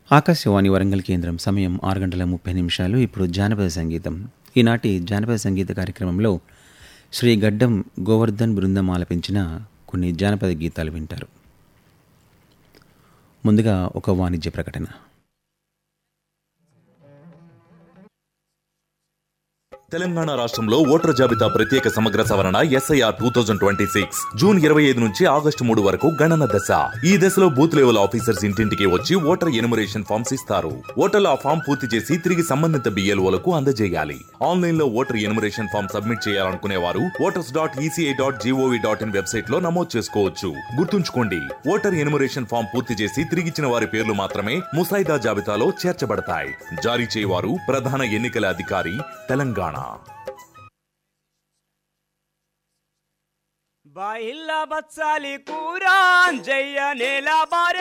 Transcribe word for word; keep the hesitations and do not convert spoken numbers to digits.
ఆకాశవాణి వరంగల్ కేంద్రం సమయం ఆరు గంటల ముప్పై నిమిషాలు. ఇప్పుడు జానపద సంగీతం. ఈనాటి జానపద సంగీత కార్యక్రమంలో శ్రీ గడ్డం గోవర్ధన్ బృందం ఆలపించిన కొన్ని జానపద గీతాలు వింటారు. ముందుగా ఒక వాణిజ్య ప్రకటన. తెలంగాణ రాష్ట్రంలో ఓటర్ జాబితా ప్రత్యేక సమగ్ర సవరణ SIR two thousand twenty six June ఇరవై ఐదు నుంచి ఆగస్టు మూడు వరకు గణన దశ. ఈ దశలో బూత్ లెవెల్ ఆఫీసర్స్ ఇంటింటికి వచ్చి ఓటర్ ఎనుమరేషన్ ఫామ్స్ ఇస్తారు. ఓటర్లు ఆ ఫామ్ పూర్తి చేసి తిరిగి సంబంధిత బిఎల్ఓలకు అందజేయాలి. ఆన్లైన్ లో ఓటర్ ఎనుమరేషన్ ఫామ్ సబ్మిట్ చేయాలనుకునే వారు voters dot ECI dot GOV dot in website లో నమోదు చేసుకోవచ్చు. గుర్తుంచుకోండి, ఓటర్ ఎనుమరేషన్ ఫామ్ పూర్తి చేసి తిరిగిచ్చిన వారి పేర్లు మాత్రమే ముసాయిదా జాబితాలో చేర్చబడతాయి. జారీ చేయవారు ప్రధాన ఎన్నికల అధికారి, తెలంగాణ. బాయిల్ల బచ్చాలి కూర జయ్య నేల బారె